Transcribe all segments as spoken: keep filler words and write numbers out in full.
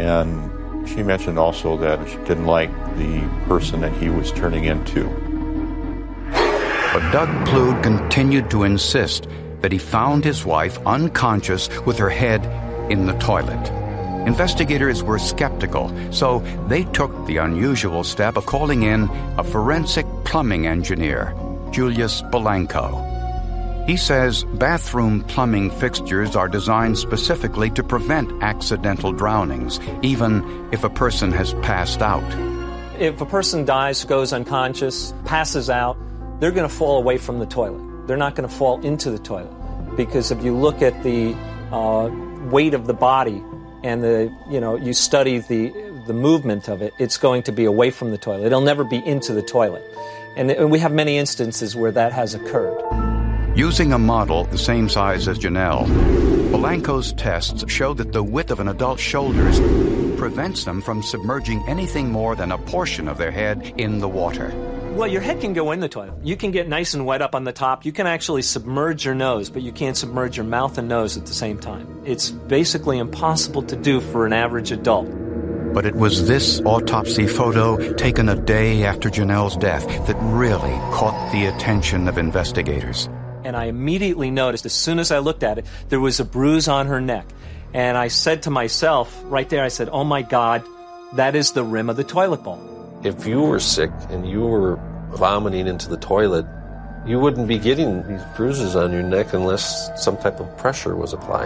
and she mentioned also that she didn't like the person that he was turning into. But Doug Plude continued to insist that he found his wife unconscious with her head in the toilet. Investigators were skeptical, so they took the unusual step of calling in a forensic plumbing engineer, Julius Bolanko. He says bathroom plumbing fixtures are designed specifically to prevent accidental drownings, even if a person has passed out. If a person dies, goes unconscious, passes out, they're going to fall away from the toilet. They're not going to fall into the toilet. Because if you look at the uh, weight of the body and the, you know, you study the the movement of it, it's going to be away from the toilet. It'll never be into the toilet. And, and we have many instances where that has occurred. Using a model the same size as Janelle, Bolanko's tests show that the width of an adult's shoulders prevents them from submerging anything more than a portion of their head in the water. Well, your head can go in the toilet. You can get nice and wet up on the top. You can actually submerge your nose, but you can't submerge your mouth and nose at the same time. It's basically impossible to do for an average adult. But it was this autopsy photo taken a day after Janelle's death that really caught the attention of investigators. And I immediately noticed, as soon as I looked at it, there was a bruise on her neck. And I said to myself, right there, I said, oh my God, that is the rim of the toilet bowl. If you were sick and you were vomiting into the toilet, you wouldn't be getting these bruises on your neck unless some type of pressure was applied.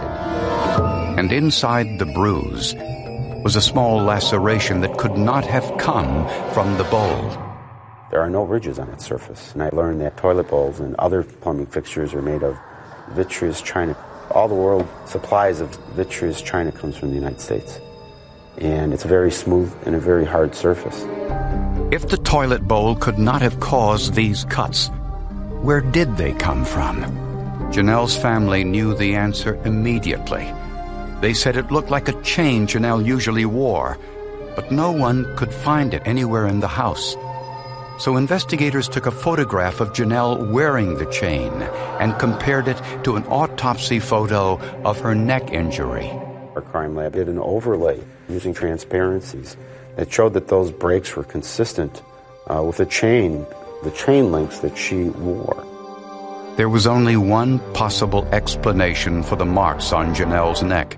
And inside the bruise was a small laceration that could not have come from the bowl. There are no ridges on its surface, and I learned that toilet bowls and other plumbing fixtures are made of vitreous china. All the world supplies of vitreous china comes from the United States, and it's very smooth and a very hard surface. If the toilet bowl could not have caused these cuts, where did they come from? Janelle's family knew the answer immediately. They said it looked like a chain Janelle usually wore, but no one could find it anywhere in the house. So investigators took a photograph of Janelle wearing the chain and compared it to an autopsy photo of her neck injury. Our crime lab did an overlay using transparencies that showed that those breaks were consistent uh, with the chain, the chain links that she wore. There was only one possible explanation for the marks on Janelle's neck.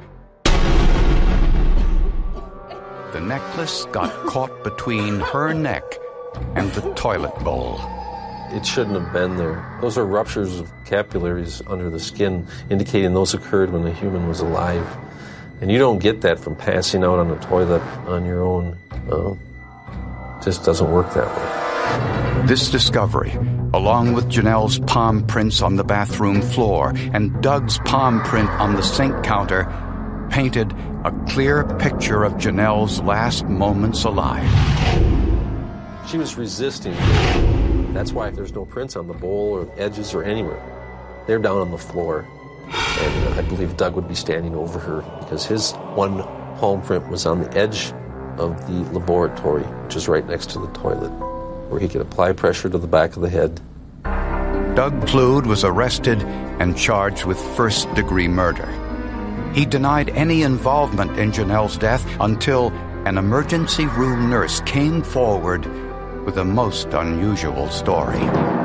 The necklace got caught between her neck and the toilet bowl. It shouldn't have been there. Those are ruptures of capillaries under the skin, indicating those occurred when the human was alive. And you don't get that from passing out on the toilet on your own. Uh, just doesn't work that way. This discovery, along with Janelle's palm prints on the bathroom floor and Doug's palm print on the sink counter, painted a clear picture of Janelle's last moments alive. She was resisting. That's why there's no prints on the bowl or edges or anywhere. They're down on the floor. And I believe Doug would be standing over her because his one palm print was on the edge of the laboratory, which is right next to the toilet, where he could apply pressure to the back of the head. Doug Plude was arrested and charged with first-degree murder. He denied any involvement in Janelle's death until an emergency room nurse came forward with a most unusual story.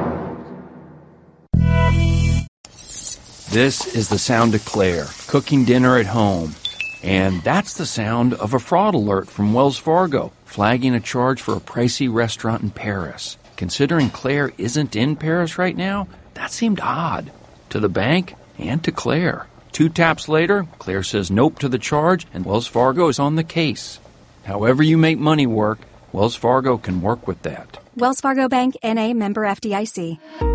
This is the sound of Claire, cooking dinner at home. And that's the sound of a fraud alert from Wells Fargo, flagging a charge for a pricey restaurant in Paris. Considering Claire isn't in Paris right now, that seemed odd. To the bank and to Claire. Two taps later, Claire says nope to the charge, and Wells Fargo is on the case. However you make money work, Wells Fargo can work with that. Wells Fargo Bank, N A, member F D I C.